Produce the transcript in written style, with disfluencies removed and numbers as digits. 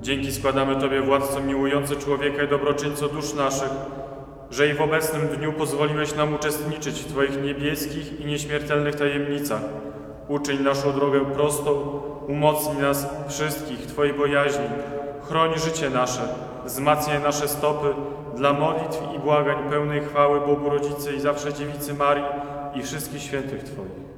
Dzięki składamy Tobie, Władco miłujący człowieka i dobroczyńco dusz naszych, że i w obecnym dniu pozwoliłeś nam uczestniczyć w Twoich niebieskich i nieśmiertelnych tajemnicach. Uczyń naszą drogę prostą, umocnij nas wszystkich w Twojej bojaźni, chroń życie nasze, wzmacniaj nasze stopy dla modlitw i błagań pełnej chwały Bogu Rodzicy i zawsze Dziewicy Marii i wszystkich świętych Twoich.